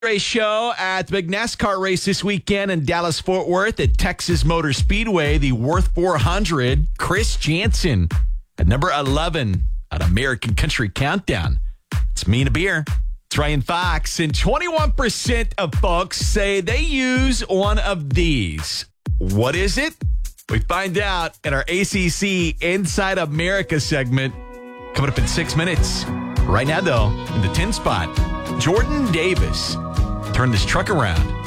Race show at the big NASCAR race this weekend in Dallas-Fort Worth at Texas Motor Speedway, the Worth 400. Chris Jansen at number 11 on American Country Countdown. It's me and a beer. It's Ryan Fox. And 21% of folks say they use one of these. What is it? We find out in our ACC Inside America segment coming up in 6 minutes. Right now, though, in the 10 spot, Jordan Davis turned this truck around.